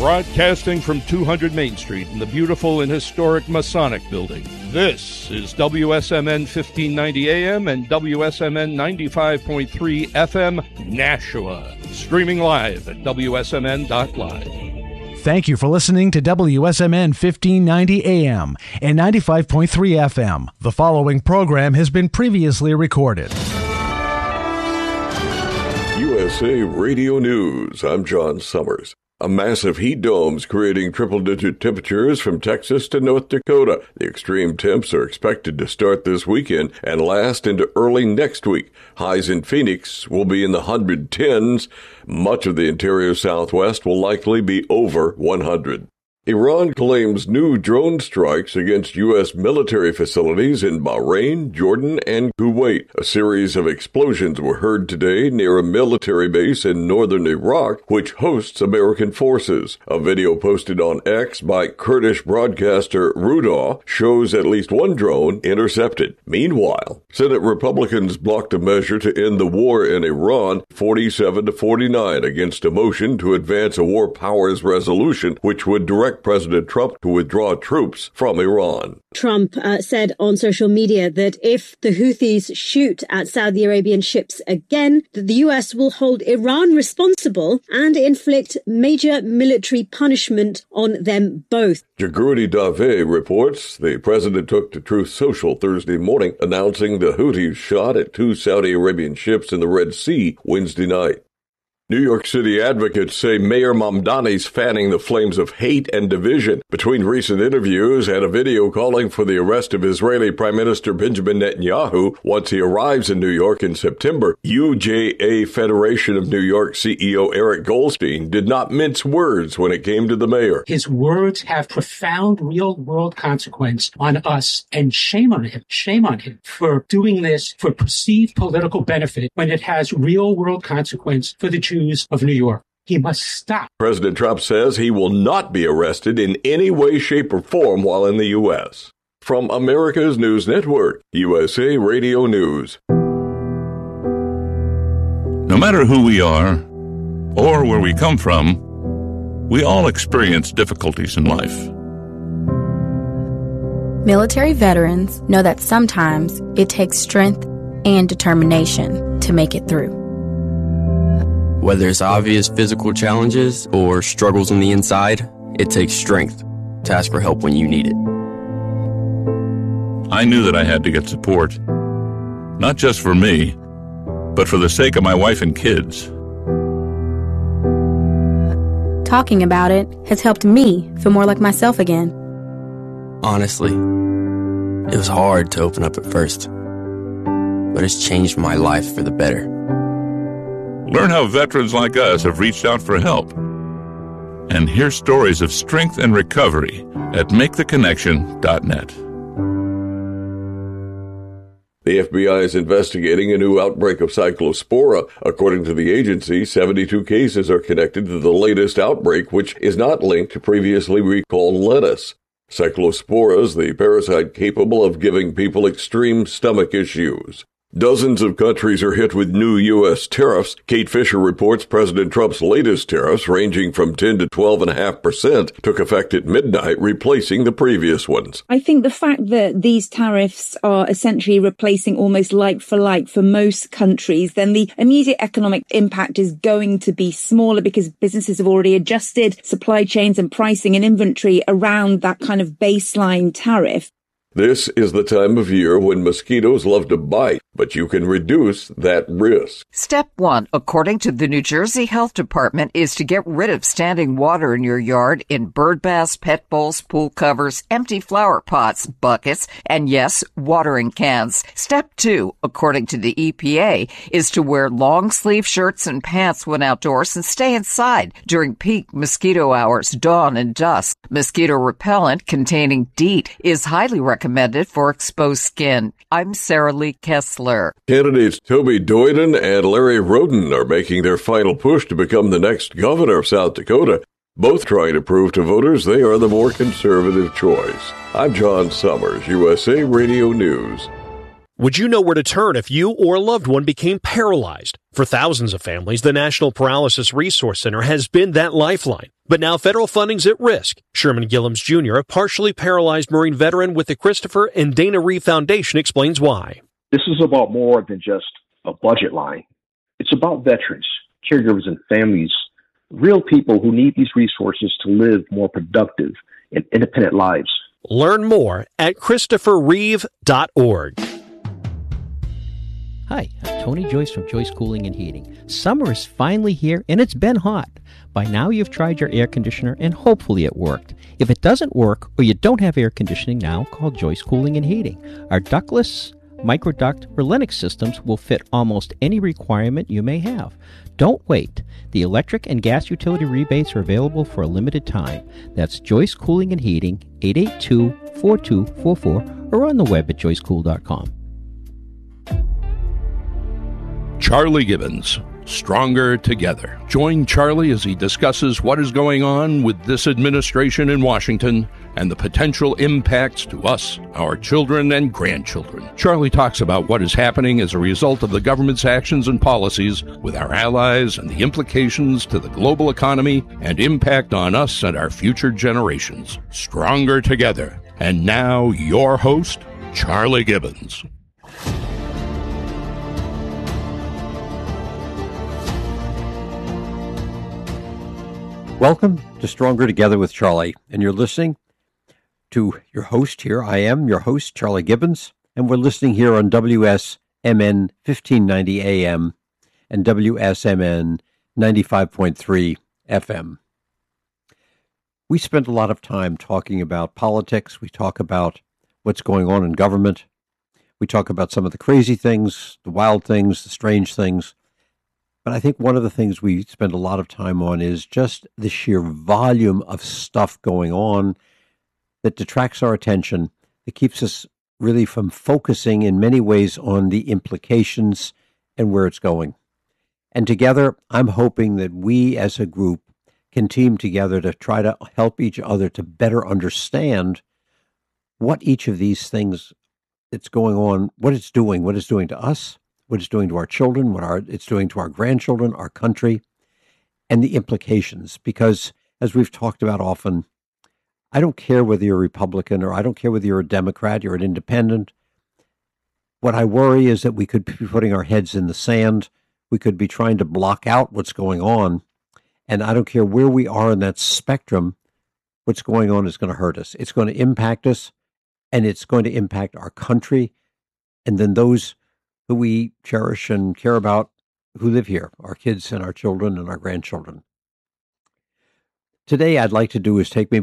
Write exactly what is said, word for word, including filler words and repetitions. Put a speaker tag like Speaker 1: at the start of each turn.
Speaker 1: Broadcasting from two hundred Main Street in the beautiful and historic Masonic Building. This is W S M N fifteen ninety A M and W S M N ninety-five point three F M, Nashua. Streaming live at W S M N dot live.
Speaker 2: Thank you for listening to W S M N fifteen ninety A M and ninety-five point three F M. The following program has been previously recorded.
Speaker 3: U S A Radio News. I'm John Summers. A massive heat dome's creating triple-digit temperatures from Texas to North Dakota. The extreme temps are expected to start this weekend and last into early next week. Highs in Phoenix will be in the one hundred tens. Much of the interior Southwest will likely be over one hundred. Iran claims new drone strikes against U S military facilities in Bahrain, Jordan, and Kuwait. A series of explosions were heard today near a military base in northern Iraq, which hosts American forces. A video posted on X by Kurdish broadcaster Rudaw shows at least one drone intercepted. Meanwhile, Senate Republicans blocked a measure to end the war in Iran, forty-seven to forty-nine, against a motion to advance a war powers resolution, which would direct President Trump to withdraw troops from Iran.
Speaker 4: Trump uh, said on social media that if the Houthis shoot at Saudi Arabian ships again, that the U S will hold Iran responsible and inflict major military punishment on them both.
Speaker 3: Jagrudi Dave reports the president took to Truth Social Thursday morning announcing the Houthis shot at two Saudi Arabian ships in the Red Sea Wednesday night. New York City advocates say Mayor Mamdani's fanning the flames of hate and division between recent interviews and a video calling for the arrest of Israeli Prime Minister Benjamin Netanyahu once he arrives in New York in September. U J A Federation of New York C E O Eric Goldstein did not mince words when it came to the mayor.
Speaker 5: His words have profound real-world consequence on us, and shame on him, shame on him for doing this for perceived political benefit when it has real-world consequence for the Jews of New York. He must stop.
Speaker 3: President Trump says he will not be arrested in any way, shape, or form while in the U S. From America's News Network, U S A Radio News.
Speaker 6: No matter who we are or where we come from, we all experience difficulties in life.
Speaker 7: Military veterans know that sometimes it takes strength and determination to make it through.
Speaker 8: Whether it's obvious physical challenges or struggles on the inside, it takes strength to ask for help when you need it.
Speaker 6: I knew that I had to get support, not just for me, but for the sake of my wife and kids.
Speaker 7: Talking about it has helped me feel more like myself again.
Speaker 8: Honestly, it was hard to open up at first, but it's changed my life for the better.
Speaker 6: Learn how veterans like us have reached out for help. And hear stories of strength and recovery at make the connection dot net.
Speaker 3: The F B I is investigating a new outbreak of cyclospora. According to the agency, seventy-two cases are connected to the latest outbreak, which is not linked to previously recalled lettuce. Cyclospora is the parasite capable of giving people extreme stomach issues. Dozens of countries are hit with new U S tariffs. Kate Fisher reports President Trump's latest tariffs, ranging from ten to twelve point five percent, took effect at midnight, replacing the previous ones.
Speaker 9: I think the fact that these tariffs are essentially replacing almost like for like for most countries, then the immediate economic impact is going to be smaller because businesses have already adjusted supply chains and pricing and inventory around that kind of baseline tariff.
Speaker 3: This is the time of year when mosquitoes love to bite, but you can reduce that risk.
Speaker 10: Step one, according to the New Jersey Health Department, is to get rid of standing water in your yard in bird baths, pet bowls, pool covers, empty flower pots, buckets, and yes, watering cans. Step two, according to the E P A, is to wear long sleeve shirts and pants when outdoors and stay inside during peak mosquito hours, dawn and dusk. Mosquito repellent containing DEET is highly recommended recommended for exposed skin. I'm Sarah Lee Kessler.
Speaker 3: Candidates Toby Doyden and Larry Roden are making their final push to become the next governor of South Dakota, both trying to prove to voters they are the more conservative choice. I'm John Summers, U S A Radio News.
Speaker 11: Would you know where to turn if you or a loved one became paralyzed? For thousands of families, the National Paralysis Resource Center has been that lifeline. But but now federal funding's at risk. Sherman Gillums Junior, a partially paralyzed Marine veteran with the Christopher and Dana Reeve Foundation, explains why.
Speaker 12: This is about more than just a budget line. It's about veterans, caregivers, and families, real people who need these resources to live more productive and independent lives.
Speaker 11: Learn more at christopher reeve dot org.
Speaker 13: Hi, I'm Tony Joyce from Joyce Cooling and Heating. Summer is finally here, and it's been hot. By now you've tried your air conditioner, and hopefully it worked. If it doesn't work, or you don't have air conditioning now, call Joyce Cooling and Heating. Our ductless, microduct, or Lennox systems will fit almost any requirement you may have. Don't wait. The electric and gas utility rebates are available for a limited time. That's Joyce Cooling and Heating, eight eight two, four two four four, or on the web at joyce cool dot com.
Speaker 1: Charlie Gibbons, Stronger Together. Join Charlie as he discusses what is going on with this administration in Washington and the potential impacts to us, our children, and grandchildren. Charlie talks about what is happening as a result of the government's actions and policies with our allies and the implications to the global economy and impact on us and our future generations. Stronger Together. And now, your host, Charlie Gibbons.
Speaker 14: Welcome to Stronger Together with Charlie, and you're listening to your host here. I am your host, Charlie Gibbons, and we're listening here on W S M N fifteen ninety A M and W S M N ninety-five point three F M. We spend a lot of time talking about politics. We talk about what's going on in government. We talk about some of the crazy things, the wild things, the strange things. But I think one of the things we spend a lot of time on is just the sheer volume of stuff going on that detracts our attention, that keeps us really from focusing in many ways on the implications and where it's going. And together, I'm hoping that we as a group can team together to try to help each other to better understand what each of these things that's going on, what it's doing, what it's doing to us, what it's doing to our children, what our, it's doing to our grandchildren, our country, and the implications. Because, as we've talked about often, I don't care whether you're a Republican or I don't care whether you're a Democrat, you're an independent. What I worry is that we could be putting our heads in the sand. We could be trying to block out what's going on. And I don't care where we are in that spectrum, what's going on is going to hurt us. It's going to impact us, and it's going to impact our country, and then those who we cherish and care about who live here, our kids and our children and our grandchildren. Today, I'd like to do is take maybe